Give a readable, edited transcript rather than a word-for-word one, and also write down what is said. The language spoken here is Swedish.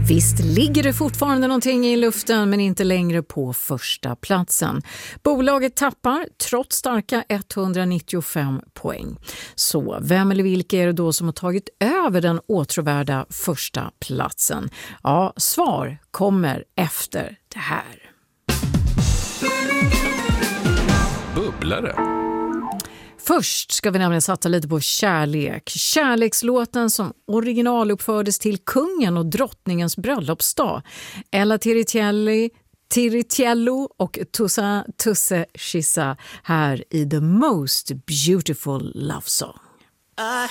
Visst ligger det fortfarande någonting i luften, men inte längre på första platsen. Bolaget tappar trots starka 195 poäng. Så vem eller vilka är det då som har tagit över den åtråvärda första platsen? Ja, svar kommer efter det här. Bubblare. Först ska vi nämligen satsa lite på kärlek. Kärlekslåten som originaluppfördes till kungen och drottningens bröllopsdag. Ella Tiritiello och Tusse Schissa här i The Most Beautiful Love Song. I